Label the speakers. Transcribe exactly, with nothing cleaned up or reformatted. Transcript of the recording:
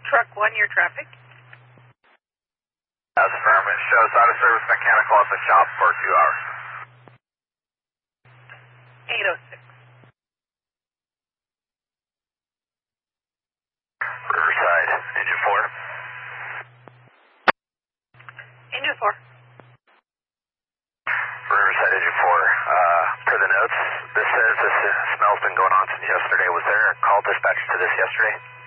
Speaker 1: Truck one, your traffic.
Speaker 2: That's affirmative. Shows out of service mechanical at the shop for two hours.
Speaker 1: eight oh six.
Speaker 2: Riverside, engine four.
Speaker 1: Engine four.
Speaker 2: Riverside, engine four. Uh, per the notes, this says this smell's been going on since yesterday. Was there a call dispatch to this yesterday?